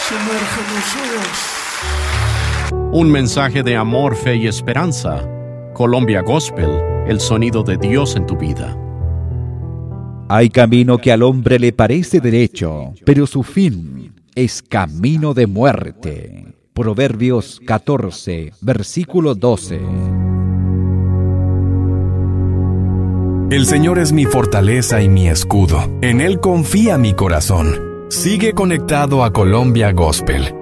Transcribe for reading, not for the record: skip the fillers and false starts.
Un mensaje de amor, fe y esperanza. Colombia Gospel, el sonido de Dios en tu vida. Hay camino que al hombre le parece derecho, pero su fin es camino de muerte. Proverbios 14, versículo 12. El Señor es mi fortaleza y mi escudo. En Él confía mi corazón. Sigue conectado a Colombia Gospel